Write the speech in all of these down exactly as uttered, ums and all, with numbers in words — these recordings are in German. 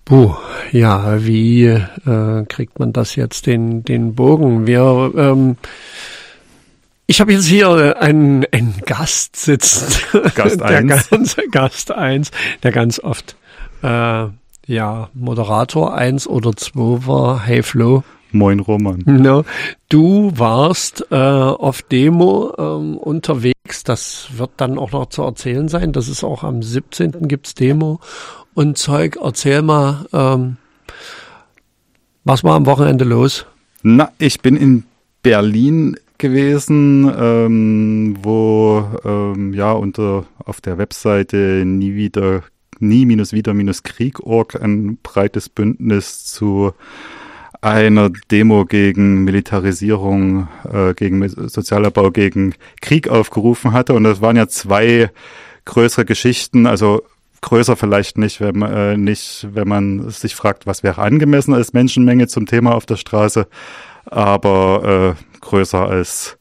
Puh, ja, wie äh, kriegt man das jetzt den den Bogen? Wir, ähm, ich habe jetzt hier einen, einen Gast sitzen, Gast der eins. ganz, Gast eins, der ganz oft äh, ja Moderator eins oder zwei war. Hey Flo. Moin Roman. No, du warst äh, auf Demo ähm, unterwegs. Das wird dann auch noch zu erzählen sein. Das ist auch am siebzehnten gibt's Demo und Zeug. Erzähl mal, ähm, was war am Wochenende los? Na, ich bin in Berlin gewesen, ähm, wo ähm, ja unter auf der Webseite nie wieder nie minus wieder minus Krieg Punkt org ein breites Bündnis zu einer Demo gegen Militarisierung, äh, gegen Sozialabbau, gegen Krieg aufgerufen hatte. Und das waren ja zwei größere Geschichten, also größer vielleicht nicht, wenn man, äh, nicht, wenn man sich fragt, was wäre angemessen als Menschenmenge zum Thema auf der Straße, aber äh, größer als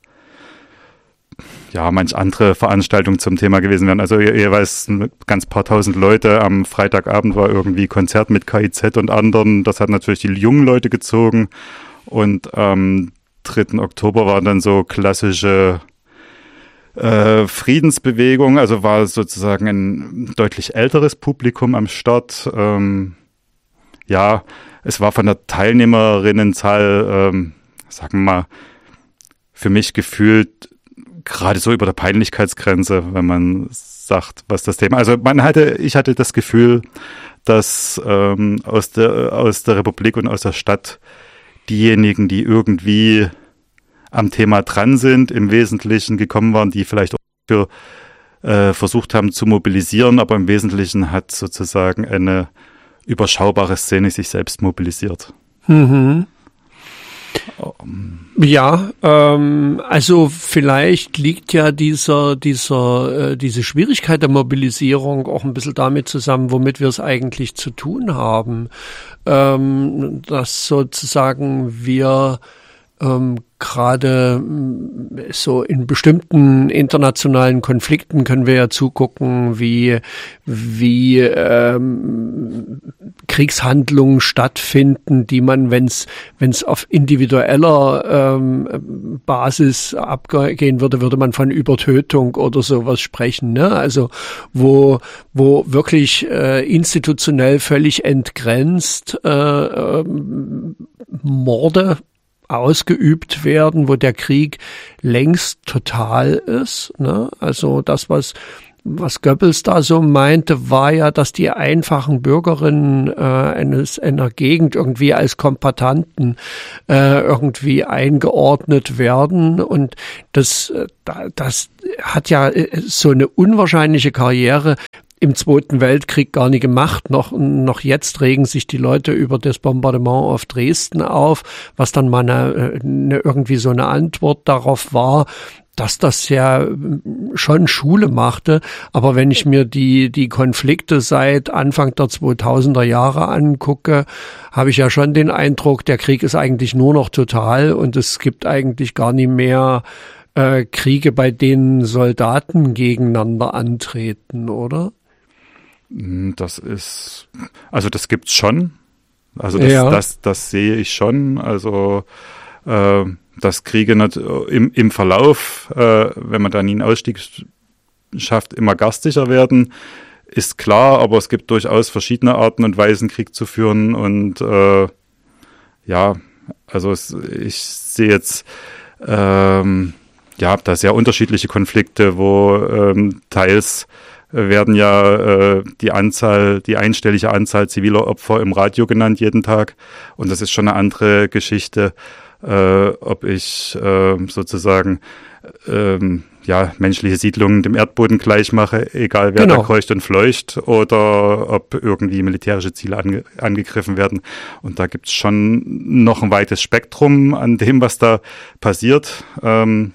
ja manch andere Veranstaltungen zum Thema gewesen wären. Also ihr, ihr weiß, ein ganz paar tausend Leute. Am Freitagabend war irgendwie Konzert mit K I Z und anderen. Das hat natürlich die jungen Leute gezogen. Und am dritten Oktober war dann so klassische äh, Friedensbewegung. Also war sozusagen ein deutlich älteres Publikum am Start. Ähm, ja, es war von der Teilnehmerinnenzahl, ähm, sagen wir mal, für mich gefühlt gerade so über der Peinlichkeitsgrenze, wenn man sagt, was das Thema. Also man hatte, ich hatte das Gefühl, dass ähm, aus der aus der Republik und aus der Stadt diejenigen, die irgendwie am Thema dran sind, im Wesentlichen gekommen waren, die vielleicht auch für äh, versucht haben zu mobilisieren, aber im Wesentlichen hat sozusagen eine überschaubare Szene sich selbst mobilisiert. Mhm. Ja, ähm, also vielleicht liegt ja dieser, dieser, äh, diese Schwierigkeit der Mobilisierung auch ein bisschen damit zusammen, womit wir es eigentlich zu tun haben, ähm, dass sozusagen wir ähm, gerade so in bestimmten internationalen Konflikten können wir ja zugucken, wie wie ähm, Kriegshandlungen stattfinden, die man, wenn es wenn es auf individueller ähm, Basis abgehen würde, würde man von Übertötung oder sowas sprechen, ne? Also wo wo wirklich äh, institutionell völlig entgrenzt äh, äh, Morde ausgeübt werden, wo der Krieg längst total ist, ne? Also das, was was Goebbels da so meinte, war ja, dass die einfachen Bürgerinnen äh, eines einer Gegend irgendwie als Kombattanten äh, irgendwie eingeordnet werden, und das das hat ja so eine unwahrscheinliche Karriere im Zweiten Weltkrieg gar nicht gemacht. Noch, noch jetzt regen sich die Leute über das Bombardement auf Dresden auf, was dann mal eine, eine, irgendwie so eine Antwort darauf war, dass das ja schon Schule machte. Aber wenn ich mir die, die Konflikte seit Anfang der zweitausender Jahre angucke, habe ich ja schon den Eindruck, der Krieg ist eigentlich nur noch total und es gibt eigentlich gar nicht mehr äh, Kriege, bei denen Soldaten gegeneinander antreten, oder? Das ist, also das gibt's schon. Also das, ja. das, das sehe ich schon. Also äh, dass Kriege nicht im, im Verlauf, äh, wenn man da nie einen Ausstieg schafft, immer garstiger werden, ist klar, aber es gibt durchaus verschiedene Arten und Weisen, Krieg zu führen. Und äh, ja, also es, ich sehe jetzt ähm, ja, da sehr unterschiedliche Konflikte, wo ähm, teils werden ja äh, die Anzahl, die einstellige Anzahl ziviler Opfer im Radio genannt jeden Tag. Und das ist schon eine andere Geschichte, äh, ob ich äh, sozusagen ähm, ja menschliche Siedlungen dem Erdboden gleich mache, egal wer genau. da kreucht und fleucht, oder ob irgendwie militärische Ziele ange- angegriffen werden. Und da gibt's schon noch ein weites Spektrum an dem, was da passiert. Ähm,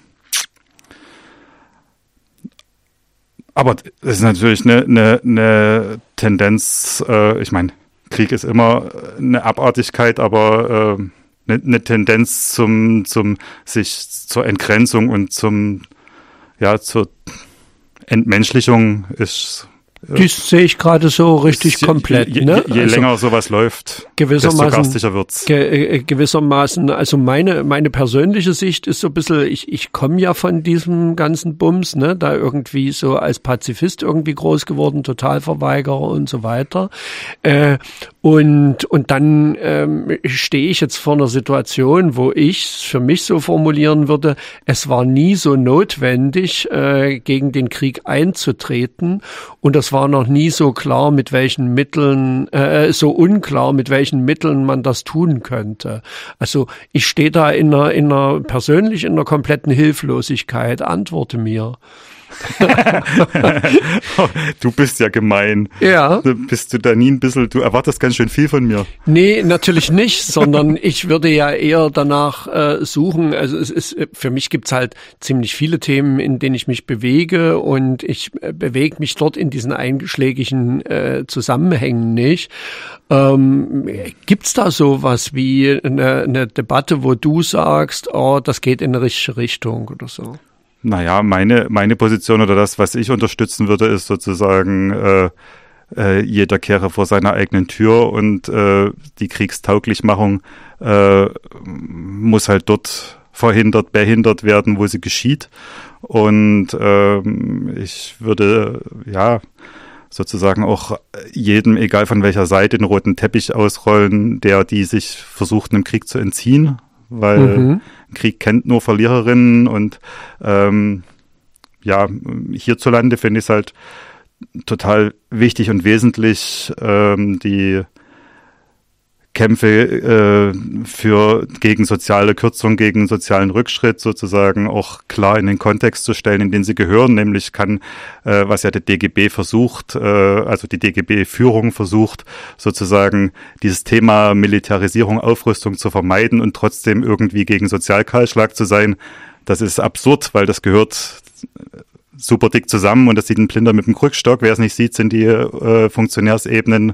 Aber es ist natürlich eine, eine, eine Tendenz, äh, ich meine, Krieg ist immer eine Abartigkeit, aber äh, eine, eine Tendenz zum, zum sich zur Entgrenzung und zum, ja, zur Entmenschlichung ist, Das sehe ich gerade so richtig je, komplett. Je, ne? je, je also länger sowas läuft, desto gastiger wird's. Ge, gewissermaßen, also meine meine persönliche Sicht ist so ein bisschen, ich ich komme ja von diesem ganzen Bums, ne, da irgendwie so als Pazifist irgendwie groß geworden, Totalverweigerer und so weiter. Äh, und und dann ähm, stehe ich jetzt vor einer Situation, wo ich für mich so formulieren würde, es war nie so notwendig, äh, gegen den Krieg einzutreten, und das war noch nie so klar, mit welchen Mitteln, äh, so unklar, mit welchen Mitteln man das tun könnte. Also ich stehe da in einer, in einer persönlich in einer kompletten Hilflosigkeit. Antworte mir. Du bist ja gemein. Ja. Bist du da nie ein bisschen, du erwartest ganz schön viel von mir. Nee, natürlich nicht, sondern ich würde ja eher danach äh, suchen, also es ist, für mich gibt's halt ziemlich viele Themen, in denen ich mich bewege, und ich äh, bewege mich dort in diesen einschlägigen äh, Zusammenhängen nicht. Ähm, gibt's da sowas wie eine, eine Debatte, wo du sagst, oh, das geht in eine richtige Richtung oder so? Naja, meine, meine Position oder das, was ich unterstützen würde, ist sozusagen, äh, äh, jeder kehre vor seiner eigenen Tür, und äh, die Kriegstauglichmachung äh, muss halt dort verhindert, behindert werden, wo sie geschieht. Und äh, ich würde, ja, sozusagen auch jedem, egal von welcher Seite, den roten Teppich ausrollen, der die sich versucht, einem Krieg zu entziehen. Weil mhm. Krieg kennt nur Verliererinnen, und ähm, ja, hierzulande finde ich es halt total wichtig und wesentlich, ähm, die Kämpfe äh, für gegen soziale Kürzung, gegen sozialen Rückschritt sozusagen auch klar in den Kontext zu stellen, in den sie gehören. Nämlich kann, äh, was ja der D G B versucht, äh, also die D G B-Führung versucht, sozusagen dieses Thema Militarisierung, Aufrüstung zu vermeiden und trotzdem irgendwie gegen Sozialkahlschlag zu sein. Das ist absurd, weil das gehört super dick zusammen, und das sieht ein Blinder mit dem Krückstock. Wer es nicht sieht, sind die äh, Funktionärsebenen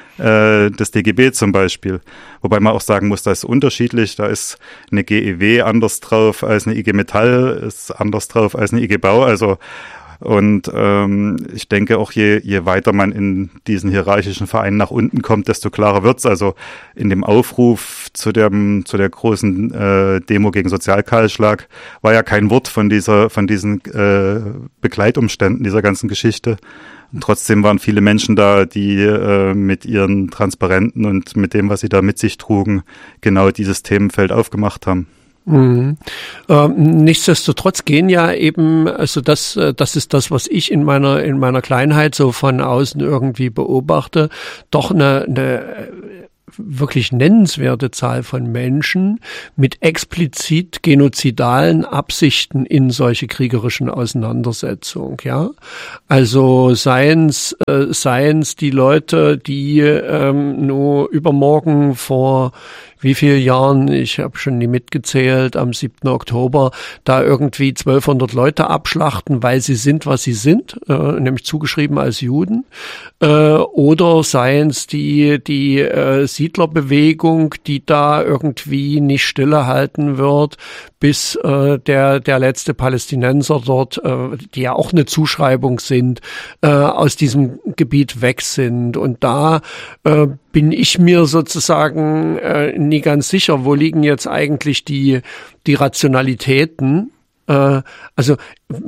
des D G B zum Beispiel. Wobei man auch sagen muss, da ist unterschiedlich. Da ist eine G E W anders drauf als eine I G Metall, ist anders drauf als eine I G Bau. Also, und ähm, ich denke auch, je, je weiter man in diesen hierarchischen Vereinen nach unten kommt, desto klarer wird's. Also in dem Aufruf zu dem zu der großen äh, Demo gegen Sozialkahlschlag war ja kein Wort von dieser von diesen äh, Begleitumständen dieser ganzen Geschichte. Und trotzdem waren viele Menschen da, die äh, mit ihren Transparenten und mit dem, was sie da mit sich trugen, genau dieses Themenfeld aufgemacht haben. Mhm. Ähm, nichtsdestotrotz gehen ja eben, also das, das ist das, was ich in meiner in meiner Kleinheit so von außen irgendwie beobachte, doch eine, eine wirklich nennenswerte Zahl von Menschen mit explizit genozidalen Absichten in solche kriegerischen Auseinandersetzungen, ja. Also seien's, äh, seien's die Leute, die ähm, nur übermorgen vor wie viele Jahren, ich habe schon nie mitgezählt, am siebten Oktober, da irgendwie zwölfhundert Leute abschlachten, weil sie sind, was sie sind, äh, nämlich zugeschrieben als Juden, äh, oder seien es die, die äh, Siedlerbewegung, die da irgendwie nicht stillehalten wird, bis äh, der der letzte Palästinenser dort, äh, die ja auch eine Zuschreibung sind, äh, aus diesem Gebiet weg sind. Und da äh, bin ich mir sozusagen äh, nie ganz sicher, wo liegen jetzt eigentlich die die Rationalitäten. Äh, also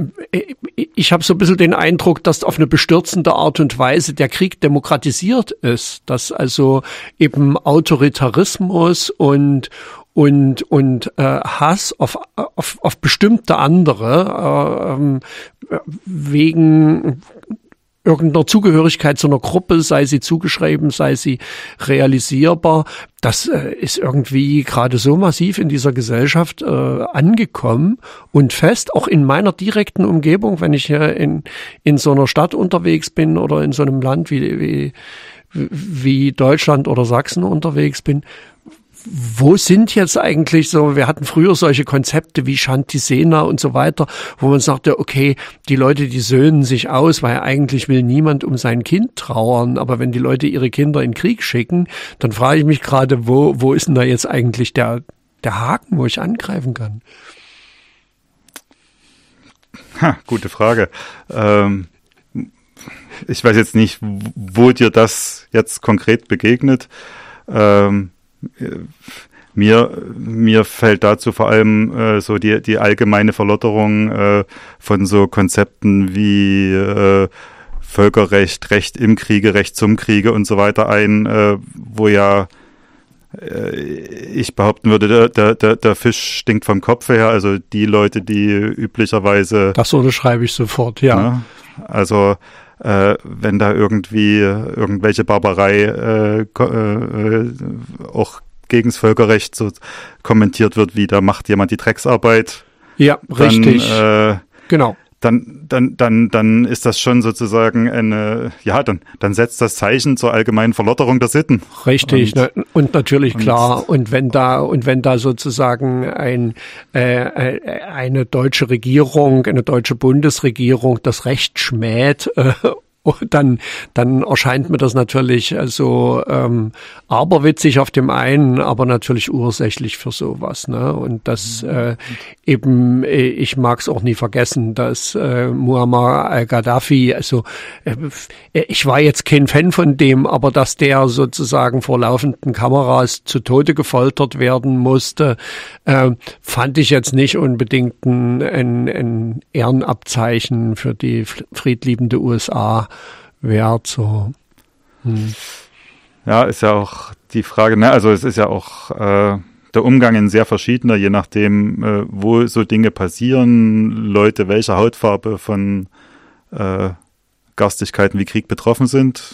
ich habe so ein bisschen den Eindruck, dass auf eine bestürzende Art und Weise der Krieg demokratisiert ist, dass also eben Autoritarismus und und und äh, Hass auf auf auf bestimmte andere äh, wegen irgendeiner Zugehörigkeit zu einer Gruppe, sei sie zugeschrieben, sei sie realisierbar, das äh, ist irgendwie gerade so massiv in dieser Gesellschaft äh, angekommen und fest, auch in meiner direkten Umgebung, wenn ich äh, in in so einer Stadt unterwegs bin oder in so einem Land wie wie wie Deutschland oder Sachsen unterwegs bin. Wo sind jetzt eigentlich so, wir hatten früher solche Konzepte wie Shanti Sena und so weiter, wo man sagte, okay, die Leute, die söhnen sich aus, weil eigentlich will niemand um sein Kind trauern, aber wenn die Leute ihre Kinder in den Krieg schicken, dann frage ich mich gerade, wo wo ist denn da jetzt eigentlich der der Haken, wo ich angreifen kann? Ha, gute Frage. Ähm ich weiß jetzt nicht, wo dir das jetzt konkret begegnet. Ähm, mir, mir fällt dazu vor allem äh, so die, die allgemeine Verlotterung äh, von so Konzepten wie äh, Völkerrecht, Recht im Kriege, Recht zum Kriege und so weiter ein, äh, wo ja ich behaupten würde, der, der, der Fisch stinkt vom Kopf her, also die Leute, die üblicherweise... Das unterschreibe ich sofort, ja. Ne, also äh, wenn da irgendwie irgendwelche Barbarei äh, äh, auch gegen das Völkerrecht so kommentiert wird, wie da macht jemand die Drecksarbeit. Ja, dann, richtig. Äh, genau. Dann, dann, dann, dann ist das schon sozusagen eine, ja, dann, dann setzt das Zeichen zur allgemeinen Verlotterung der Sitten. Richtig, und, ne, und natürlich und, klar. Und wenn da, und wenn da sozusagen ein, äh, eine deutsche Regierung, eine deutsche Bundesregierung das Recht schmäht, äh, dann, dann erscheint mir das natürlich also ähm, aberwitzig auf dem einen, aber natürlich ursächlich für sowas. Ne? Und das äh, eben, ich mag es auch nie vergessen, dass äh, Muammar al-Gaddafi, also äh, ich war jetzt kein Fan von dem, aber dass der sozusagen vor laufenden Kameras zu Tode gefoltert werden musste, äh, fand ich jetzt nicht unbedingt ein, ein, ein Ehrenabzeichen für die friedliebende U S A wert. So. Hm. Ja, ist ja auch die Frage, ne? Also es ist ja auch äh, der Umgang ein sehr verschiedener, je nachdem, äh, wo so Dinge passieren, Leute welcher Hautfarbe von äh, Garstigkeiten wie Krieg betroffen sind,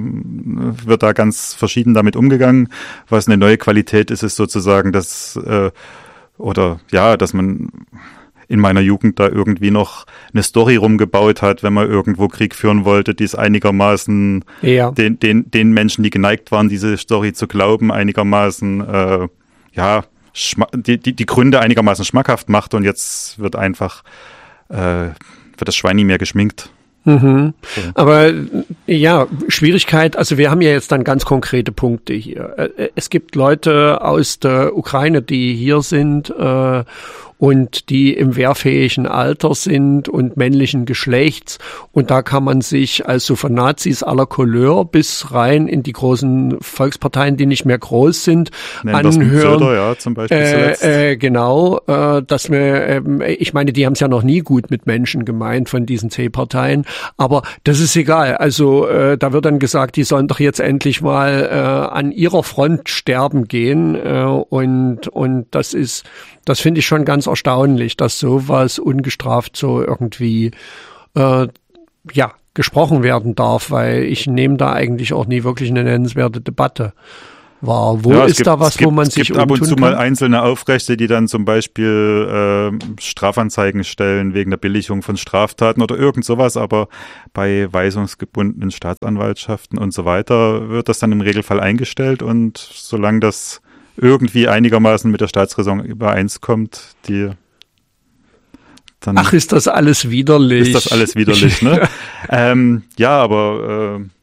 ähm, wird da ganz verschieden damit umgegangen. Was eine neue Qualität ist, ist sozusagen, dass äh, oder ja, dass man in meiner Jugend da irgendwie noch eine Story rumgebaut hat, wenn man irgendwo Krieg führen wollte, die es einigermaßen ja. den, den, den Menschen, die geneigt waren, diese Story zu glauben, einigermaßen äh, ja die, die, die Gründe einigermaßen schmackhaft macht, und jetzt wird einfach äh, wird das Schwein nie mehr geschminkt. Mhm. So. Aber ja, Schwierigkeit, also wir haben ja jetzt dann ganz konkrete Punkte hier. Es gibt Leute aus der Ukraine, die hier sind äh, und die im wehrfähigen Alter sind und männlichen Geschlechts, und da kann man sich also von Nazis aller Couleur bis rein in die großen Volksparteien, die nicht mehr groß sind, Nennen anhören. Söder, ja, zum Beispiel äh, äh, genau, äh, dass wir, äh, ich meine, die haben es ja noch nie gut mit Menschen gemeint von diesen C-Parteien, aber das ist egal. Also äh, da wird dann gesagt, die sollen doch jetzt endlich mal äh, an ihrer Front sterben gehen, äh, und und das ist, das finde ich schon ganz erstaunlich, dass sowas ungestraft so irgendwie äh, ja gesprochen werden darf, weil ich nehme da eigentlich auch nie wirklich eine nennenswerte Debatte wahr. Wo ja, ist gibt, da was, gibt, wo man es sich gibt ab und zu kann? mal einzelne Aufrechte, die dann zum Beispiel äh, Strafanzeigen stellen wegen der Billigung von Straftaten oder irgend sowas, aber bei weisungsgebundenen Staatsanwaltschaften und so weiter wird das dann im Regelfall eingestellt, und solange das irgendwie einigermaßen mit der Staatsräson übereinskommt, die dann Ach, ist das alles widerlich. Ist das alles widerlich, ne? ähm, ja, aber äh,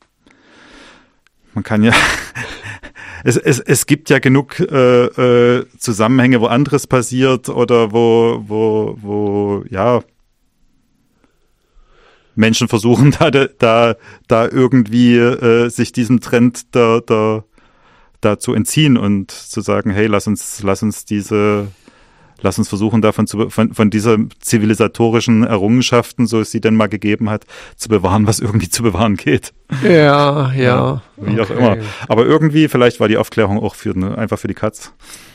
man kann ja es, es, es gibt ja genug äh, äh, Zusammenhänge, wo anderes passiert oder wo, wo, wo, ja, Menschen versuchen, da, da, da irgendwie äh, sich diesem Trend da, da, da zu entziehen und zu sagen, hey, lass uns, lass uns diese, lass uns versuchen, davon zu, von, von dieser zivilisatorischen Errungenschaften, so es sie denn mal gegeben hat, zu bewahren, was irgendwie zu bewahren geht. Ja, ja. ja wie okay. auch immer. Aber irgendwie, vielleicht war die Aufklärung auch für, ne, einfach für die Katz.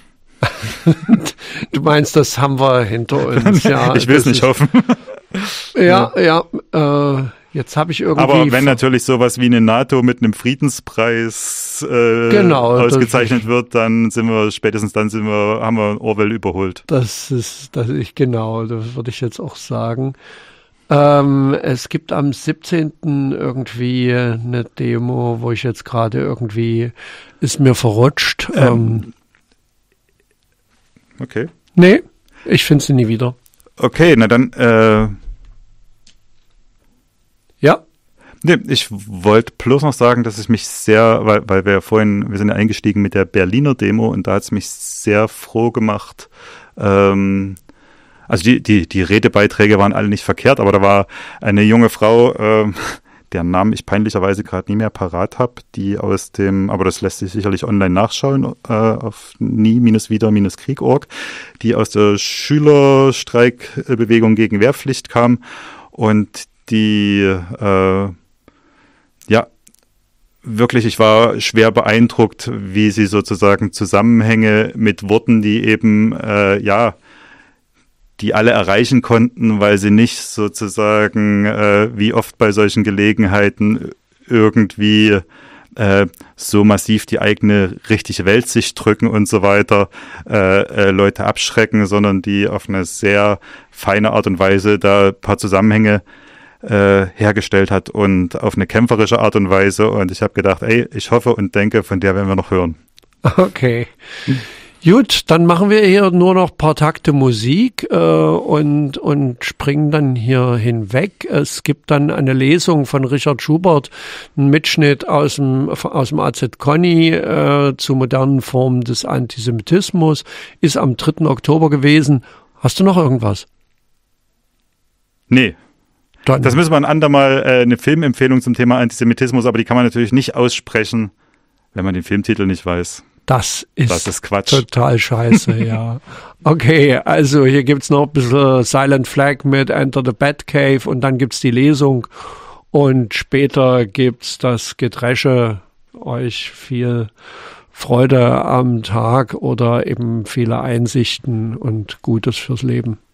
Du meinst, das haben wir hinter uns, ja. Ich will es nicht ist, hoffen. Ja, ja, ja äh, jetzt habe ich irgendwie... Aber wenn natürlich sowas wie eine NATO mit einem Friedenspreis äh, genau, ausgezeichnet wird, dann sind wir, spätestens dann sind wir, haben wir Orwell überholt. Das ist, das ich, genau, das würde ich jetzt auch sagen. Ähm, es gibt am siebzehnten irgendwie eine Demo, wo ich jetzt gerade irgendwie, ist mir verrutscht. Ähm, ähm, okay. Nee, ich finde sie nie wieder. Okay, na dann, äh, ja. Nee, ich wollte bloß noch sagen, dass ich mich sehr, weil, weil wir vorhin, wir sind ja eingestiegen mit der Berliner Demo, und da hat es mich sehr froh gemacht. Ähm, also die, die, die Redebeiträge waren alle nicht verkehrt, aber da war eine junge Frau, ähm, deren Namen ich peinlicherweise gerade nie mehr parat habe, die aus dem, aber das lässt sich sicherlich online nachschauen, äh, auf nie-wieder-krieg punkt org, die aus der Schülerstreikbewegung gegen Wehrpflicht kam und die, äh, ja, wirklich, ich war schwer beeindruckt, wie sie sozusagen Zusammenhänge mit Worten, die eben, äh, ja, die alle erreichen konnten, weil sie nicht sozusagen, äh, wie oft bei solchen Gelegenheiten, irgendwie äh, so massiv die eigene richtige Weltsicht drücken und so weiter, äh, äh, Leute abschrecken, sondern die auf eine sehr feine Art und Weise da ein paar Zusammenhänge äh, hergestellt hat und auf eine kämpferische Art und Weise. Und ich habe gedacht, ey, ich hoffe und denke, von der werden wir noch hören. Okay. Gut, dann machen wir hier nur noch ein paar Takte Musik äh, und und springen dann hier hinweg. Es gibt dann eine Lesung von Richard Schubert, ein Mitschnitt aus dem aus dem A Z Conny äh, zu modernen Formen des Antisemitismus, ist am dritten Oktober gewesen. Hast du noch irgendwas? Nee. Dann. Das müssen wir ein andermal äh, eine Filmempfehlung zum Thema Antisemitismus, aber die kann man natürlich nicht aussprechen, wenn man den Filmtitel nicht weiß. Das ist, das ist Quatsch. Total scheiße, ja. Okay, also hier gibt's noch ein bisschen Silent Flag mit Enter the Batcave und dann gibt's die Lesung und später gibt's das Gedresche. Euch viel Freude am Tag oder eben viele Einsichten und Gutes fürs Leben.